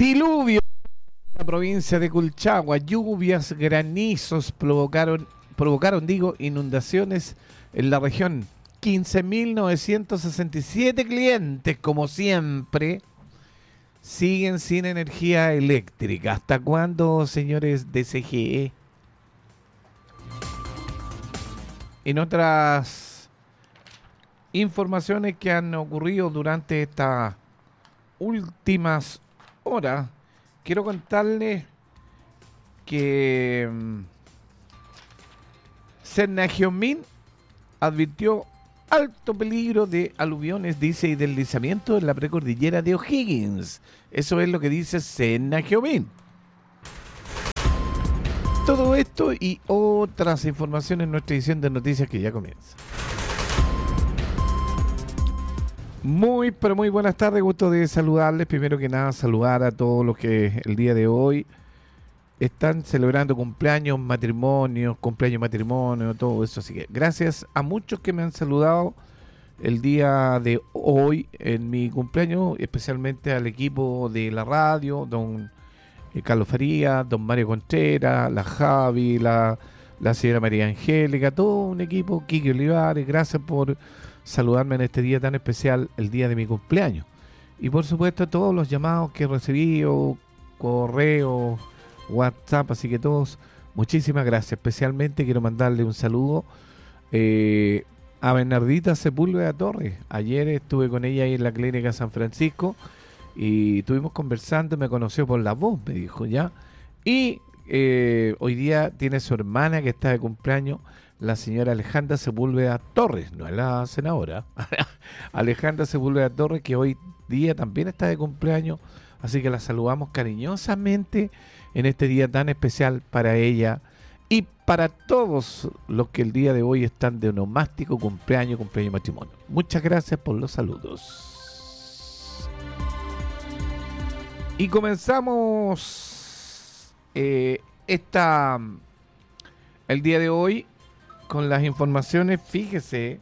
Diluvio en la provincia de Colchagua, lluvias, granizos provocaron inundaciones en la región. 15.967 clientes, como siempre, siguen sin energía eléctrica. ¿Hasta cuándo, señores de CGE? En otras informaciones que han ocurrido durante estas últimas horas, quiero contarles que Cernagiomín advirtió alto peligro de aluviones, dice, y deslizamiento en la precordillera de O'Higgins. Eso es lo que dice Cernagiomín. Todo esto y otras informaciones en nuestra edición de noticias que ya comienza. Muy, pero muy buenas tardes, gusto de saludarles. Primero que nada, saludar a todos los que el día de hoy están celebrando cumpleaños, matrimonio, todo eso. Así que gracias a muchos que me han saludado el día de hoy en mi cumpleaños, especialmente al equipo de la radio, don Carlos Farías, don Mario Contreras, la Javi, la señora María Angélica, todo un equipo, Quique Olivares, gracias por saludarme en este día tan especial, el día de mi cumpleaños. Y por supuesto todos los llamados que he recibido, correos, WhatsApp, así que todos, muchísimas gracias. Especialmente quiero mandarle un saludo a Bernardita Sepúlveda Torres. Ayer estuve con ella ahí en la clínica San Francisco y estuvimos conversando, me conoció por la voz, me dijo ya. Y hoy día tiene su hermana que está de cumpleaños, la señora Alejandra Sepúlveda Torres, no es la senadora, Alejandra Sepúlveda Torres, que hoy día también está de cumpleaños, así que la saludamos cariñosamente en este día tan especial para ella y para todos los que el día de hoy están de onomástico, cumpleaños, matrimonio. Muchas gracias por los saludos. Y comenzamos el día de hoy con las informaciones. Fíjese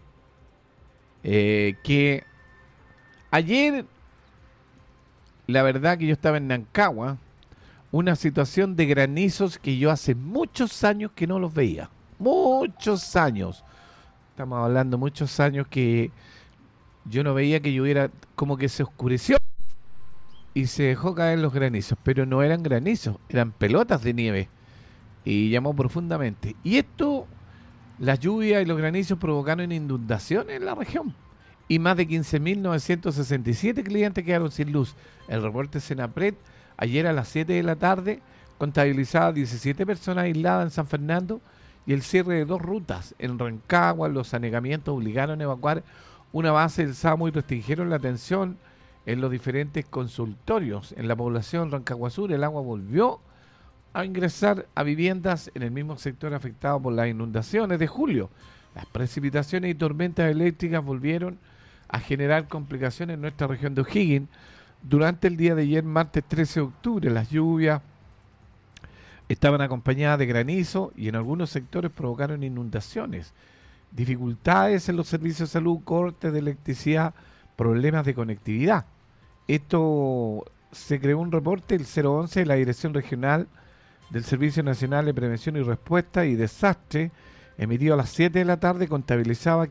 que ayer, la verdad que yo estaba en Nancagua, una situación de granizos que yo hace muchos años que no los veía. Muchos años. Estamos hablando muchos años que yo no veía que lloviera, como que se oscureció y se dejó caer los granizos. Pero no eran granizos, eran pelotas de nieve. Y llamó profundamente. Y esto, las lluvias y los granizos provocaron inundaciones en la región. Y más de 15.967 clientes quedaron sin luz. El reporte Senapred ayer a las 7 de la tarde contabilizaba 17 personas aisladas en San Fernando y el cierre de 2 rutas en Rancagua. Los anegamientos obligaron a evacuar una base del SAMU y restringieron la atención en los diferentes consultorios. En la población Rancagua Sur el agua volvió a ingresar a viviendas en el mismo sector afectado por las inundaciones de julio. Las precipitaciones y tormentas eléctricas volvieron a generar complicaciones en nuestra región de O'Higgins. Durante el día de ayer, martes 13 de octubre, las lluvias estaban acompañadas de granizo y en algunos sectores provocaron inundaciones, dificultades en los servicios de salud, cortes de electricidad, problemas de conectividad. Esto se creó un reporte, el 011 de la Dirección Regional del Servicio Nacional de Prevención y Respuesta y Desastre, emitido a las 7 de la tarde, contabilizaba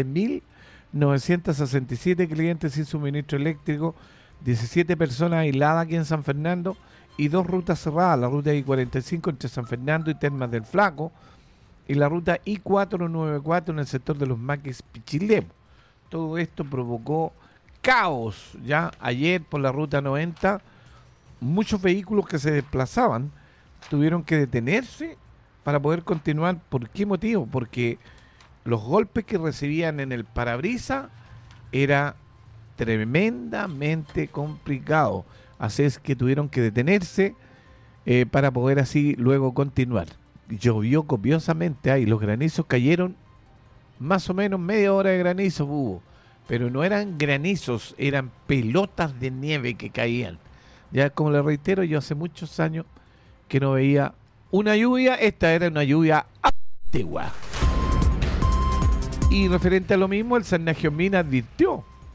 15.967 clientes sin suministro eléctrico, 17 personas aisladas aquí en San Fernando y 2 rutas cerradas, la ruta I-45 entre San Fernando y Termas del Flaco y la ruta I-494 en el sector de los Maquis Pichilemu. Todo esto provocó caos ya ayer por la ruta 90. Muchos vehículos que se desplazaban tuvieron que detenerse para poder continuar. ¿Por qué motivo? Porque los golpes que recibían en el parabrisas era tremendamente complicado. Así es que tuvieron que detenerse para poder así luego continuar. Llovió copiosamente ahí, los granizos cayeron, más o menos media hora de granizos hubo, pero no eran granizos, eran pelotas de nieve que caían. Ya como les reitero, yo hace muchos años que no veía una lluvia, esta era una lluvia antigua. Y referente a lo mismo, el Cernagiomín advirtió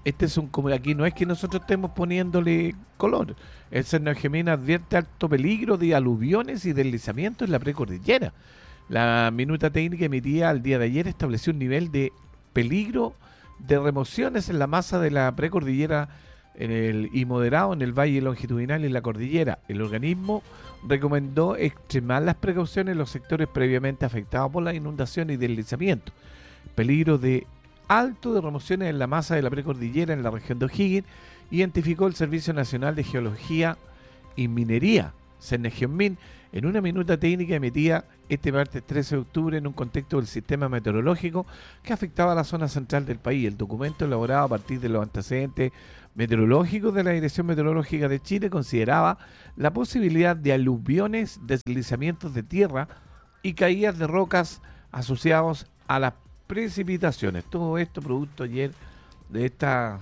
Este es aquí no es que nosotros estemos poniéndole color. El Cernagemín advierte alto peligro de aluviones y deslizamientos en la precordillera. La minuta técnica emitida al día de ayer estableció un nivel de peligro de remociones en la masa de la precordillera y moderado en el valle longitudinal y en la cordillera. El organismo recomendó extremar las precauciones en los sectores previamente afectados por la inundación y deslizamiento. Peligro de alto de remociones en la masa de la precordillera en la región de O'Higgins, identificó el Servicio Nacional de Geología y Minería, Cernagemín, en una minuta técnica emitida este martes 13 de octubre en un contexto del sistema meteorológico que afectaba a la zona central del país. El documento, elaborado a partir de los antecedentes meteorológicos de la Dirección Meteorológica de Chile, consideraba la posibilidad de aluviones, deslizamientos de tierra y caídas de rocas asociados a las precipitaciones. Todo esto producto ayer de esta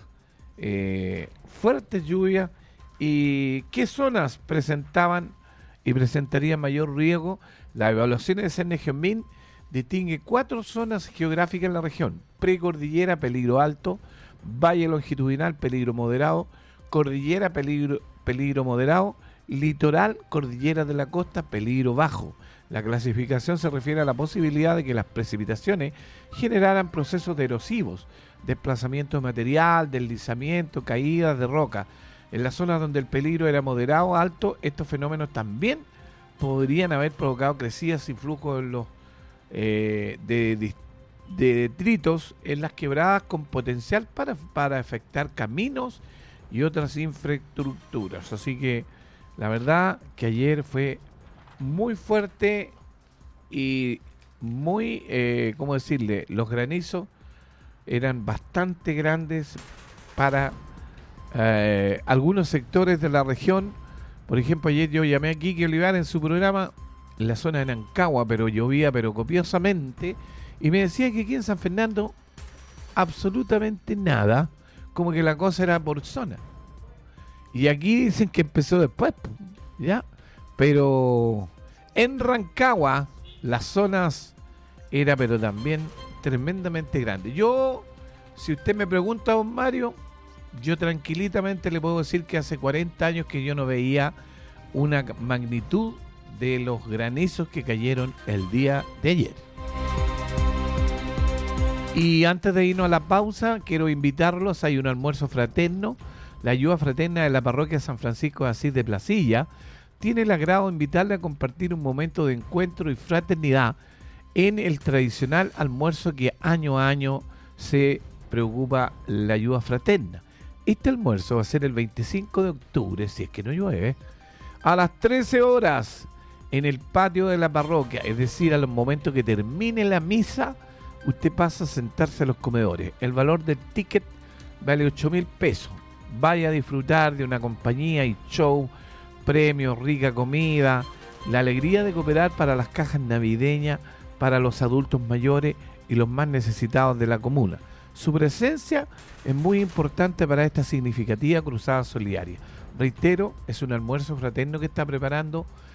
fuerte lluvia. ¿Y qué zonas presentaban y presentarían mayor riesgo? La evaluación de Cernagemín distingue 4 zonas geográficas en la región: precordillera, peligro alto; valle longitudinal, peligro moderado; cordillera, peligro moderado; litoral, cordillera de la costa, peligro bajo. La clasificación se refiere a la posibilidad de que las precipitaciones generaran procesos erosivos, desplazamiento de material, deslizamiento, caídas de roca. En las zonas donde el peligro era moderado o alto, estos fenómenos también podrían haber provocado crecidas y flujos en los, de detritos en las quebradas con potencial para afectar caminos y otras infraestructuras. Así que la verdad que ayer fue muy fuerte y muy, ¿cómo decirle? Los granizos eran bastante grandes para algunos sectores de la región. Por ejemplo, ayer yo llamé a Quique Olivar en su programa en la zona de Nancagua, pero llovía copiosamente, y me decía que aquí en San Fernando absolutamente nada, como que la cosa era por zona. Y aquí dicen que empezó después, ¿ya? Pero en Rancagua las zonas era pero también tremendamente grande. Yo, si usted me pregunta, don Mario, yo tranquilamente le puedo decir que hace 40 años que yo no veía una magnitud de los granizos que cayeron el día de ayer. Y antes de irnos a la pausa, quiero invitarlos, hay un almuerzo fraterno. La ayuda fraterna de la parroquia San Francisco de Asís de Placilla tiene el agrado de invitarle a compartir un momento de encuentro y fraternidad en el tradicional almuerzo que año a año se preocupa la ayuda fraterna. Este almuerzo va a ser el 25 de octubre, si es que no llueve, a las 13 horas en el patio de la parroquia, es decir, a los momentos que termine la misa, usted pasa a sentarse a los comedores. El valor del ticket vale 8.000 pesos. Vaya a disfrutar de una compañía y show, premios, rica comida, la alegría de cooperar para las cajas navideñas para los adultos mayores y los más necesitados de la comuna. Su presencia es muy importante para esta significativa cruzada solidaria. Reitero, es un almuerzo fraterno que está preparando